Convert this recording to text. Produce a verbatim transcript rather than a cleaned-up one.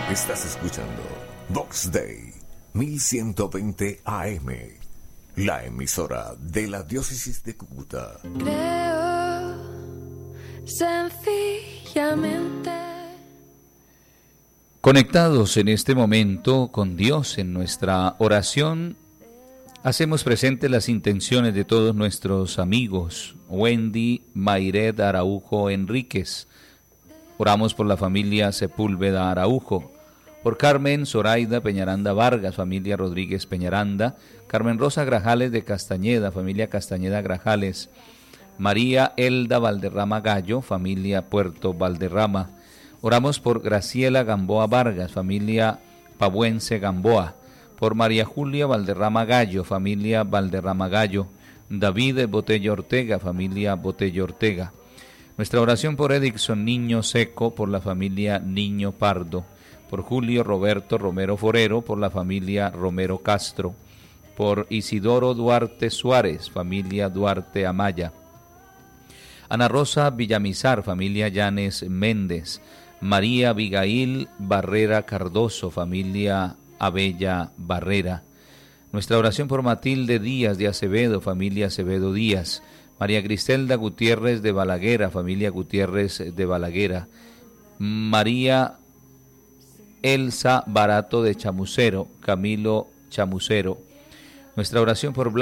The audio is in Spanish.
Estás escuchando Vox Day mil ciento veinte A M, la emisora de la Diócesis de Cúcuta. Creo sencillamente. Conectados en este momento con Dios en nuestra oración, hacemos presentes las intenciones de todos nuestros amigos. Wendy Mayret Araujo Enríquez. Oramos por la familia Sepúlveda Araujo, por Carmen Zoraida Peñaranda Vargas, familia Rodríguez Peñaranda, Carmen Rosa Grajales de Castañeda, familia Castañeda Grajales, María Elda Valderrama Gallo, familia Puerto Valderrama. Oramos por Graciela Gamboa Vargas, familia Pabuense Gamboa, por María Julia Valderrama Gallo, familia Valderrama Gallo, David Botello Ortega, familia Botello Ortega. Nuestra oración por Edixon Niño Seco, por la familia Niño Pardo, por Julio Roberto Romero Forero, por la familia Romero Castro, por Isidoro Duarte Suárez, familia Duarte Amaya, Ana Rosa Villamizar, familia Llanes Méndez, María Abigail Barrera Cardoso, familia Abella Barrera. Nuestra oración por Matilde Díaz de Acevedo, familia Acevedo Díaz, María Griselda Gutiérrez de Balaguera, familia Gutiérrez de Balaguera, María Elsa Barato de Chamucero, Camilo Chamucero. Nuestra oración por Blanca